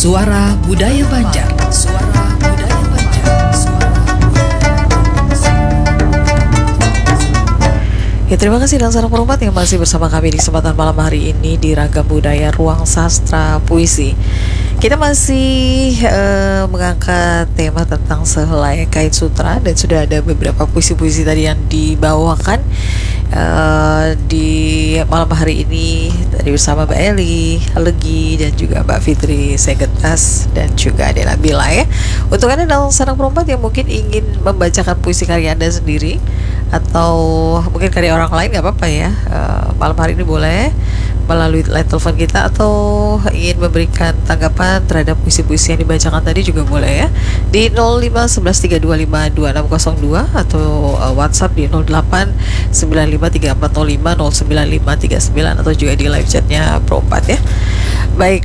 Suara Budaya Banjar. Suara Budaya Banjar. Ya, terima kasih dan salam hormat yang masih bersama kami di kesempatan malam hari ini di Ragam Budaya Ruang Sastra Puisi. Kita masih mengangkat tema tentang sehelai kait sutra, dan sudah ada beberapa puisi-puisi tadi yang dibawakan di malam hari ini tadi bersama Mbak Eli, Legi, dan juga Mbak Fitri Segetas dan juga Adela Bila ya. Untuk Anda dalam sarang perempat yang mungkin ingin membacakan puisi karya Anda sendiri atau mungkin karya orang lain, nggak apa-apa ya. Malam hari ini boleh melalui line telepon kita, atau ingin memberikan tanggapan terhadap puisi-puisi yang dibacakan tadi juga boleh ya, di 051132520602 atau WhatsApp di 08953405095539 atau juga di live chatnya Pro4 ya. Baik,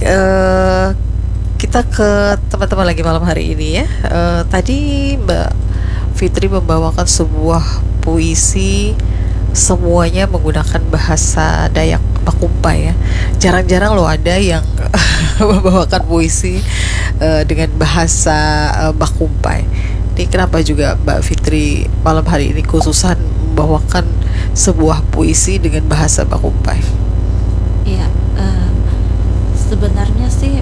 kita ke teman-teman lagi malam hari ini ya. Tadi Mbak Fitri membawakan sebuah puisi, semuanya menggunakan bahasa Dayak Bakumpai ya. Jarang-jarang loh ada yang membawakan puisi dengan bahasa Bakumpai. Ini kenapa juga Mbak Fitri malam hari ini khususan membawakan sebuah puisi dengan bahasa Bakumpai? Iya, sebenarnya sih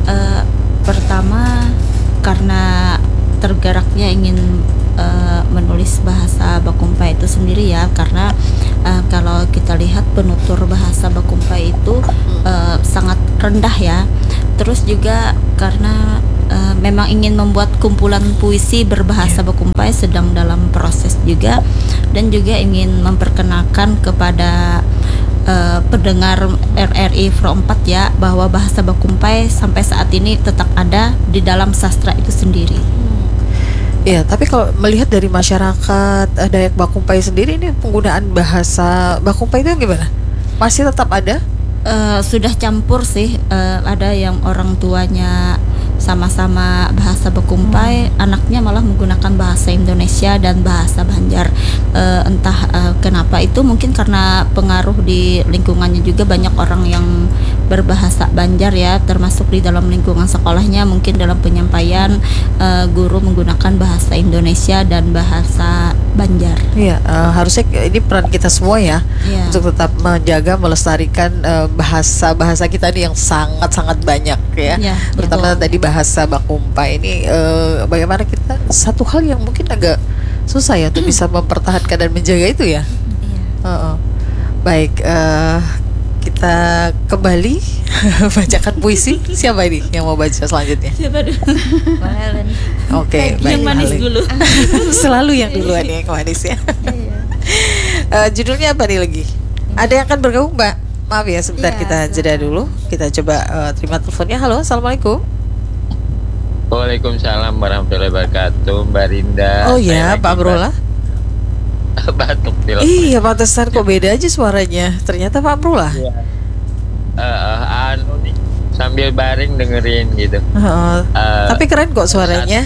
pertama karena tergeraknya ingin menulis bahasa Bakumpai itu sendiri ya, karena kalau kita lihat penutur bahasa Bakumpai itu sangat rendah ya. Terus juga karena memang ingin membuat kumpulan puisi berbahasa Bakumpai, sedang dalam proses juga, dan juga ingin memperkenalkan kepada pendengar RRI Pro 4 ya, bahwa bahasa Bakumpai sampai saat ini tetap ada di dalam sastra itu sendiri. Ya, tapi kalau melihat dari masyarakat Dayak Bakumpai sendiri, ini penggunaan bahasa Bakumpai itu gimana? Masih tetap ada? Sudah campur sih, ada yang orang tuanya sama-sama bahasa Bakumpai, anaknya malah menggunakan bahasa Indonesia dan bahasa Banjar. Entah kenapa itu, mungkin karena pengaruh di lingkungannya juga banyak orang yang berbahasa Banjar ya, termasuk di dalam lingkungan sekolahnya mungkin dalam penyampaian guru menggunakan bahasa Indonesia dan bahasa Banjar. Iya, harusnya ini peran kita semua ya, untuk tetap menjaga, melestarikan bahasa kita ini yang sangat-sangat banyak ya, terutama tadi bahasa Bakumpai ini. Bagaimana kita, satu hal yang mungkin agak susah ya untuk bisa mempertahankan dan menjaga itu ya. Baik, kita kembali bacakan puisi. Siapa ini yang mau baca selanjutnya? Siapa dulu? Oke, baik. Yang manis dulu. Selalu yang duluan ya, yang manis ya. Judulnya apa nih lagi? Ada yang akan bergabung, Mbak? Maaf ya, sebentar kita jeda dulu. Kita coba terima teleponnya. Halo, assalamualaikum. Waalaikumsalam warahmatullahi wabarakatuh, Mbak Rinda. Oh ya, Pak Amrullah. Batuk pilek. Iya, pantesan kok beda aja suaranya. Ternyata Pak Amrullah. Iya. Nih, sambil baring dengerin gitu. Tapi keren kok suaranya.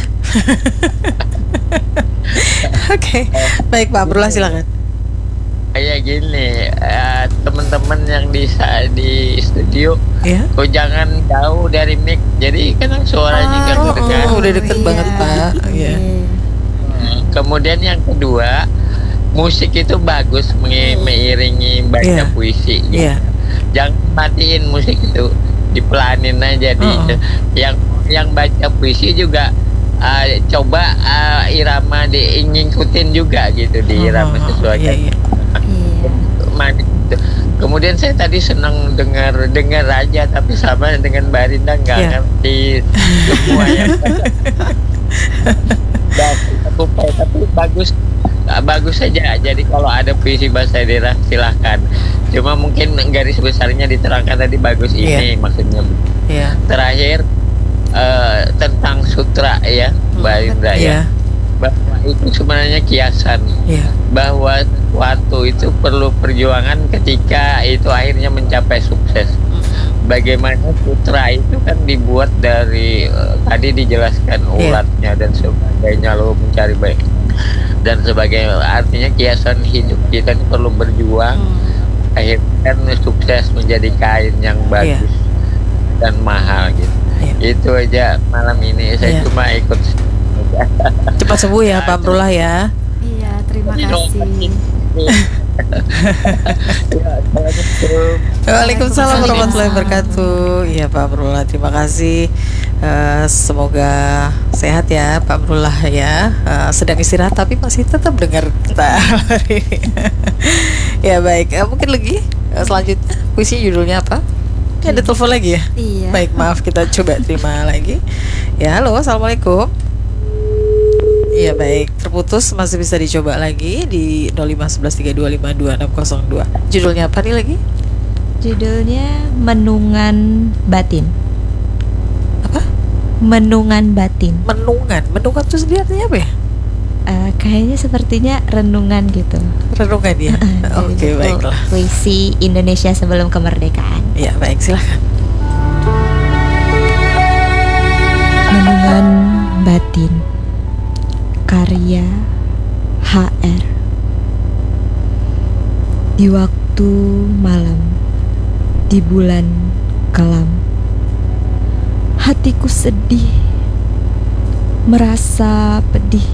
Oke, baik Pak Amrullah, silakan. Kayak gini, teman-teman yang di studio, kok jangan jauh dari mic, jadi kan suaranya kan terdengar. Udah deket banget Pak. Kemudian yang kedua, musik itu bagus mengiringi baca puisi. Jangan matiin musik itu, dipelanin aja. Yang baca puisi juga coba irama ngikutin juga gitu, di irama sesuai. Kemudian saya tadi senang dengar aja, tapi sama dengan Mbak Rinda nggak ngerti semua yang tapi bagus saja. Jadi kalau ada puisi bahasa daerah silahkan, cuma mungkin garis besarnya diterangkan tadi bagus ini maksudnya. Terakhir tentang sutra ya, Mbak Rinda ya, bahwa itu sebenarnya kiasan, bahwa sesuatu itu perlu perjuangan ketika itu akhirnya mencapai sukses. Bagaimana sutra itu kan dibuat dari tadi dijelaskan ulatnya dan sebagainya, lalu mencari baik dan sebagainya. Artinya kiasan hidup kita ini perlu berjuang, akhirnya kan sukses menjadi kain yang bagus dan mahal gitu. Itu aja malam ini saya cuma ikut. Cepat sembuh ya Pak Amrullah ya. Iya, terima kasih. Waalaikumsalam warahmatullahi wabarakatuh. Iya Pak Amrullah, terima kasih. Semoga sehat ya Pak Amrullah ya. Sedang istirahat tapi masih tetap dengar kita hari ini. Ya baik, mungkin lagi selanjutnya puisi judulnya apa? Ada telepon lagi ya? Iya. Baik, maaf, kita coba terima lagi. Ya, halo, assalamualaikum. Iya baik, terputus, masih bisa dicoba lagi di 051132522602. Judulnya apa nih lagi? Judulnya Menungan Batin. Apa? Menungan Batin. Menungan itu sendiri artinya apa ya? Kayaknya sepertinya renungan gitu. Renungan ya? Oke, baiklah. Puisi Indonesia sebelum kemerdekaan. Ya baik, silahkan. Menungan Batin, karya HR. Di waktu malam, di bulan kelam, hatiku sedih, merasa pedih,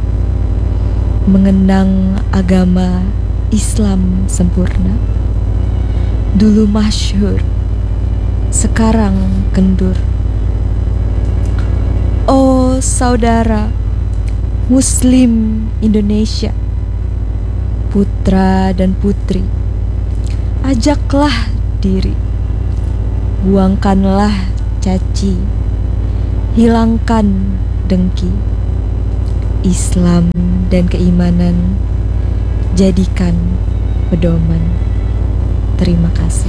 mengenang agama Islam sempurna. Dulu masyhur, sekarang kendur. Oh saudara Muslim Indonesia, putra dan putri, ajaklah diri, buangkanlah caci, hilangkan dengki. Islam dan keimanan jadikan pedoman. Terima kasih.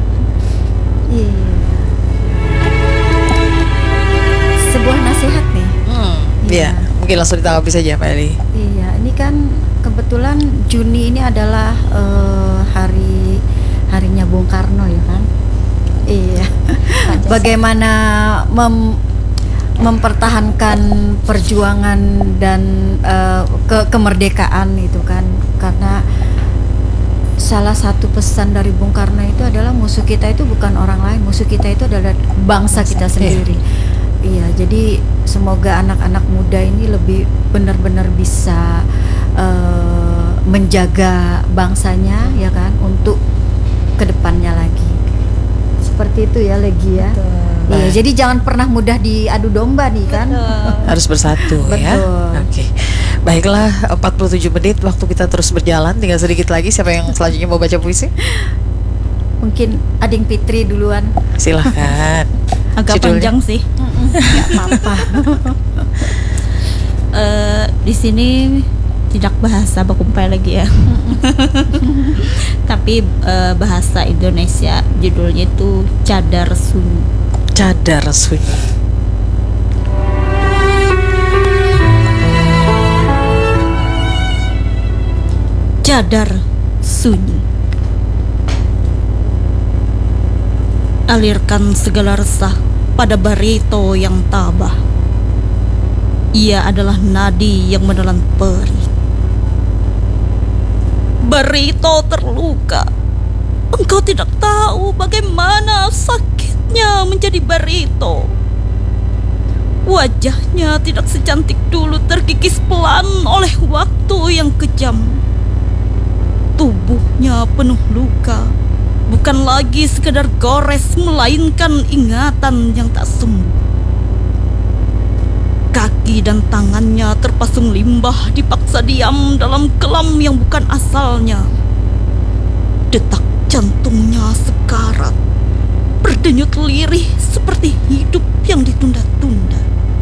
Sebuah nasihat nih. Iya, mungkin langsung ditanggapi saja Pak Eli. Iya, ini kan kebetulan Juni ini adalah harinya Bung Karno ya kan. Iya. Bagaimana mempertahankan perjuangan dan kemerdekaan itu kan, karena salah satu pesan dari Bung Karno itu adalah musuh kita itu bukan orang lain, musuh kita itu adalah bangsa kita sendiri. Iya, jadi semoga anak-anak muda ini lebih benar-benar bisa menjaga bangsanya ya kan, untuk kedepannya lagi. Seperti itu ya Legi ya. Iya, jadi jangan pernah mudah diadu domba nih kan. Harus bersatu ya. Oke. Baiklah, 47 menit waktu kita terus berjalan. Tinggal sedikit lagi, siapa yang selanjutnya mau baca puisi? Mungkin Ading Fitri duluan. Silahkan. Agak panjang sih. Gak apa-apa. Di sini tidak bahasa Bakumpai lagi ya. Tapi bahasa Indonesia, judulnya itu Cadar Sunyi. Cadar Sunyi. Cadar sunyi, alirkan segala resah pada barito yang tabah. Ia adalah nadi yang menelan perih. Barito terluka. Engkau tidak tahu bagaimana sakitnya menjadi barito. Wajahnya tidak secantik dulu, terkikis pelan oleh waktu yang kejam. Tubuhnya penuh luka, bukan lagi sekedar gores, melainkan ingatan yang tak sembuh. Kaki dan tangannya terpasung limbah, dipaksa diam dalam kelam yang bukan asalnya. Detak jantungnya sekarat, berdenyut lirih seperti hidup yang ditunda-tunda.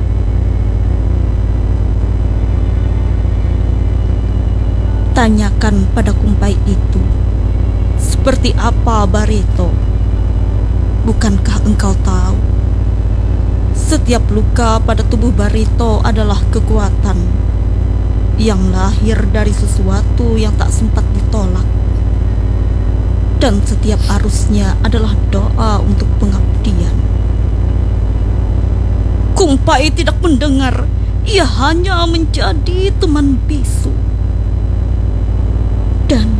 Tanyakan pada kumpai itu, seperti apa barito? Bukankah engkau tahu? Setiap luka pada tubuh barito adalah kekuatan yang lahir dari sesuatu yang tak sempat ditolak. Dan setiap arusnya adalah doa untuk pengabdian. Kumpai tidak mendengar, ia hanya menjadi teman bisu. Dan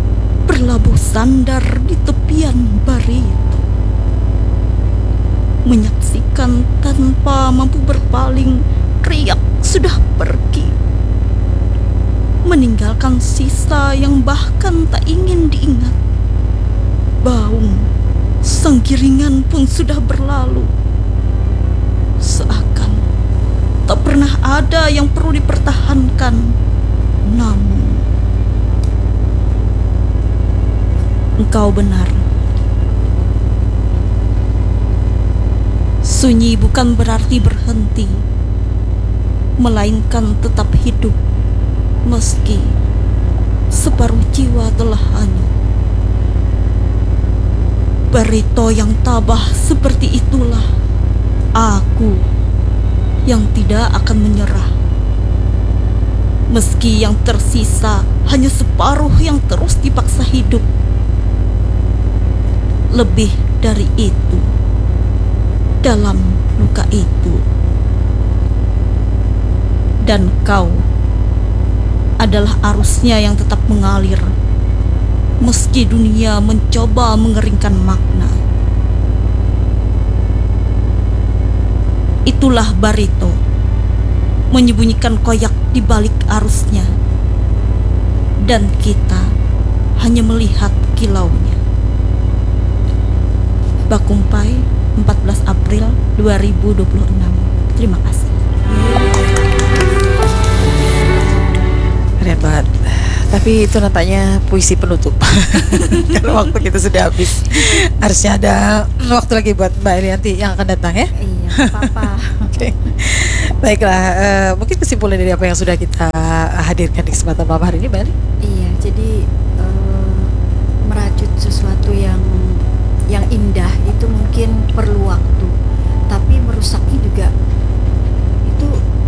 berlabuh sandar di tepian barito. menyaksikan tanpa mampu berpaling, riak sudah pergi, meninggalkan sisa yang bahkan tak ingin diingat. Baung sang giringan pun sudah berlalu, seakan tak pernah ada yang perlu dipertahankan. Namun engkau benar, sunyi bukan berarti berhenti, melainkan tetap hidup meski separuh jiwa telah hanyut. Barito yang tabah seperti itulah aku yang tidak akan menyerah, meski yang tersisa hanya separuh yang terus dipaksa hidup. Lebih dari itu, dalam luka itu. Dan kau adalah arusnya yang tetap mengalir, meski dunia mencoba mengeringkan makna. Itulah Barito, menyembunyikan koyak di balik arusnya, dan kita hanya melihat kilaunya. Bakumpai, 14 April 2026. Terima kasih. Keren banget. Tapi itu nampaknya puisi penutup. Karena waktu kita sudah habis. Harusnya ada waktu lagi buat Mbak Elianti yang akan datang ya. Iya, apa-apa. Oke. Baiklah, mungkin kesimpulan dari apa yang sudah kita hadirkan di kesempatan malam hari ini, Mbak Eli. Iya, jadi merajut sesuatu yang indah itu mungkin perlu waktu, tapi merusaknya juga itu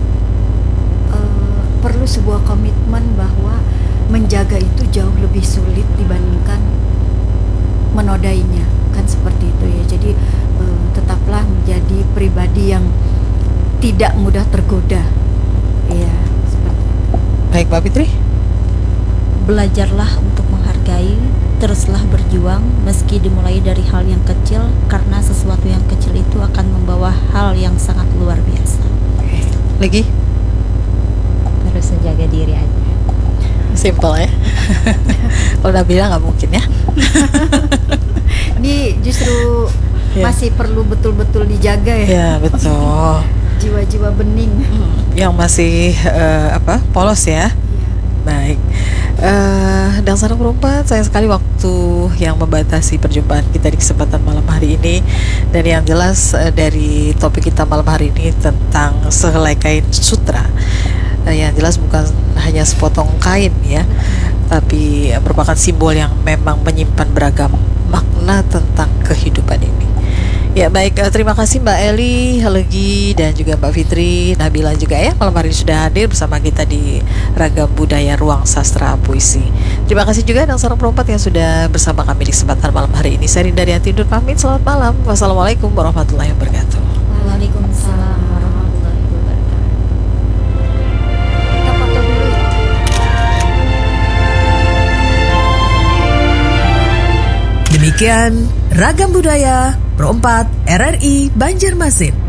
perlu sebuah komitmen bahwa menjaga itu jauh lebih sulit dibandingkan menodainya, kan seperti itu ya. Jadi tetaplah menjadi pribadi yang tidak mudah tergoda. Iya, seperti itu. Baik, Mbak Fitri. Belajarlah untuk menghargai, teruslah berjuang meski dimulai dari hal yang kecil, karena sesuatu yang kecil itu akan membawa hal yang sangat luar biasa. Lagi? Terus menjaga diri aja. Simple ya. Kalau Nabila nggak mungkin ya. Ini justru Ya. masih perlu betul-betul dijaga ya. Ya betul. Jiwa-jiwa bening. Yang masih polos ya. Baik. Dan sarang perempat, sayang sekali waktu yang membatasi perjumpaan kita di kesempatan malam hari ini. Dan yang jelas dari topik kita malam hari ini tentang sehelai kain sutra. Yang jelas bukan hanya sepotong kain ya, tapi merupakan simbol yang memang menyimpan beragam makna tentang kehidupan ini. Ya baik, terima kasih Mbak Eli, Legi, dan juga Mbak Fitri, Nabila juga ya, malam hari ini sudah hadir bersama kita di Ragam Budaya Ruang Sastra Puisi. Terima kasih juga dan sarang perempat yang sudah bersama kami di kesempatan malam hari ini. Saya Rinda Rianti undur pamit, selamat malam. Wassalamualaikum warahmatullahi wabarakatuh. Waalaikumsalam warahmatullahi wabarakatuh. Kita foto dulu ya. Demikian Ragam Budaya Pro 4 RRI Banjarmasin.